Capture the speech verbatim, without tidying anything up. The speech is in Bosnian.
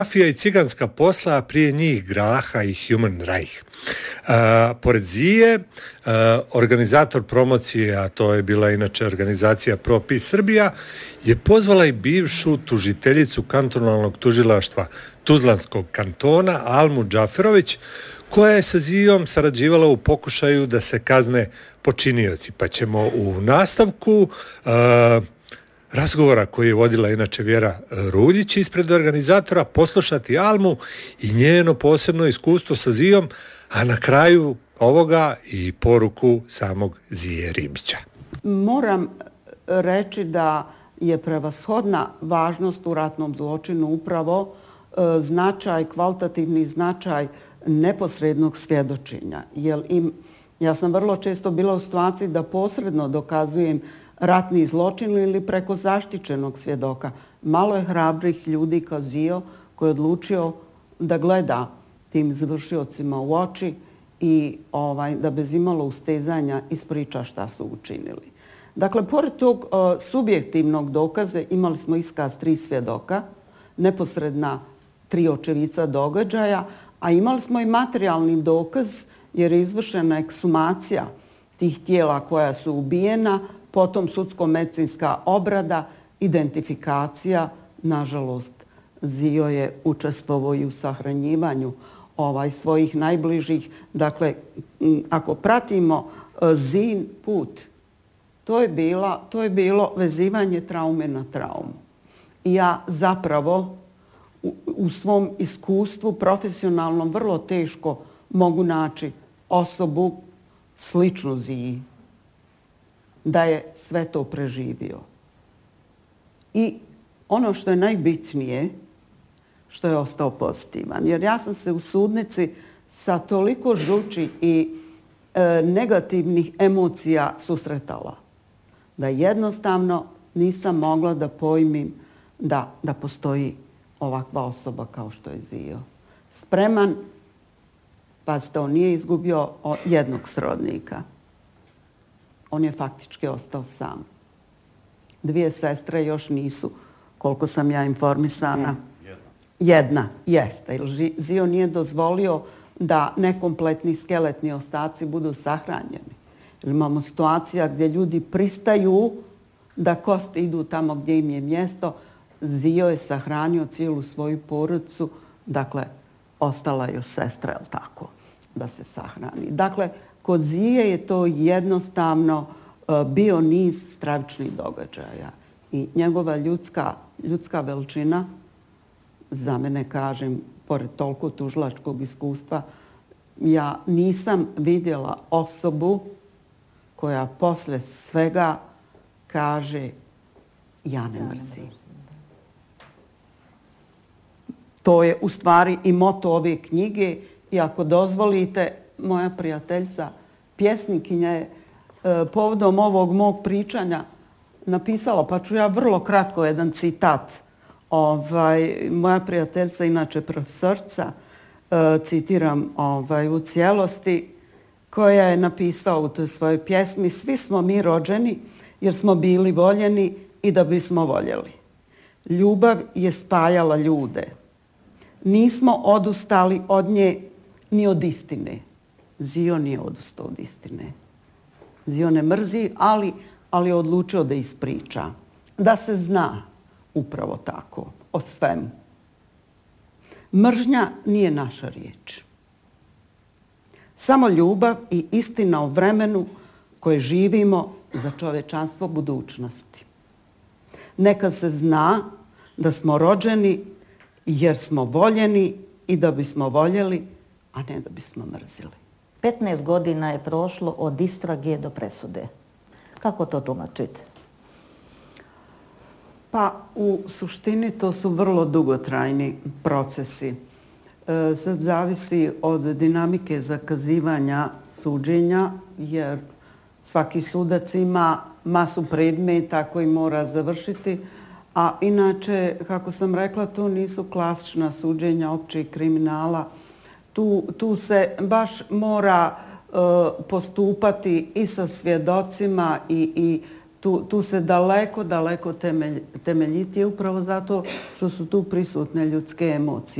Mafija i ciganska posla, a prije njih Graha i Human Reich. Uh, pored Zije, uh, organizator promocije, a to je bila inače organizacija Propi Srbija, je pozvala i bivšu tužiteljicu kantonalnog tužilaštva Tuzlanskog kantona Almu Džaferović, koja je sa Zijom sarađivala u pokušaju da se kazne počinioci. Pa ćemo u nastavku uh, razgovora koji je vodila inače Vjera Ruljić ispred organizatora poslušati Almu i njeno posebno iskustvo sa Zijom, a na kraju ovoga i poruku samog Zije Ribića. Moram reći da je prevashodna važnost u ratnom zločinu upravo e, značaj, kvalitativni značaj neposrednog svjedočenja. Jer im, ja sam vrlo često bila u situaciji da posredno dokazujem ratni zločin ili preko zaštićenog svjedoka. Malo je hrabrih ljudi kao Zio koji je odlučio da gleda tim izvršiocima u oči i ovaj, da bez imalo ustezanja ispriča šta su učinili. Dakle, pored tog uh, subjektivnog dokaza imali smo iskaz tri svjedoka, neposredna tri očevica događaja, a imali smo i materijalni dokaz jer je izvršena ekshumacija tih tijela koja su ubijena, potom sudsko-medicinska obrada, identifikacija. Nažalost, Zio je učestvovao i u sahranjivanju ovaj, svojih najbližih. Dakle, ako pratimo Zijin put, to je, bila, to je bilo vezivanje traume na traumu. I ja zapravo u, u svom iskustvu profesionalnom vrlo teško mogu naći osobu sličnu Ziji, da je sve to preživio. I ono što je najbitnije, što je ostao pozitivan. Jer ja sam se u sudnici sa toliko žuči i e, negativnih emocija susretala, da jednostavno nisam mogla da pojmim da, da postoji ovakva osoba kao što je Zio. Spreman, pazite, on nije izgubio jednog srodnika. On je faktički ostao sam. Dvije sestre još nisu, koliko sam ja informisana. Jedna. Jedna, jeste. Zio nije dozvolio da nekompletni skeletni ostaci budu sahranjeni. Imamo situacija gdje ljudi pristaju da kosti idu tamo gdje im je mjesto. Zio je sahranio cijelu svoju porodicu, dakle, ostala još sestra, jel tako, da se sahrani. Dakle, kod Zije je to jednostavno uh, bio niz stravičnih događaja. I njegova ljudska, ljudska veličina, za mene kažem, pored toliko tužilačkog iskustva, ja nisam vidjela osobu koja posle svega kaže ja ne mrzim. To je u stvari i moto ove knjige i ako dozvolite, moja prijateljica, pjesnikinja je e, povodom ovog mog pričanja napisala, pa ću ja vrlo kratko jedan citat. Ovaj, moja prijateljica, inače profesorca, e, citiram ovaj, u cijelosti, koja je napisala u toj svojoj pjesmi: svi smo mi rođeni jer smo bili voljeni i da bismo voljeli. Ljubav je spajala ljude. Nismo odustali od nje ni od istine. Zio nije odustao od istine. Zio ne mrzi, ali, ali je odlučio da ispriča. Da se zna upravo tako o svemu. Mržnja nije naša riječ. Samo ljubav i istina o vremenu koje živimo za čovečanstvo budućnosti. Neka se zna da smo rođeni jer smo voljeni i da bismo voljeli, a ne da bismo mrzili. petnaest godina je prošlo od istrage do presude. Kako to tumačite? Pa u suštini to su vrlo dugotrajni procesi. E, sad zavisi od dinamike zakazivanja suđenja, jer svaki sudac ima masu predmeta koji mora završiti, a inače, kako sam rekla, to nisu klasična suđenja općeg kriminala. Tu, tu se baš mora uh, postupati i sa svjedocima i, i Tu, tu se daleko, daleko temelj, temeljitije upravo zato što su tu prisutne ljudske emocije.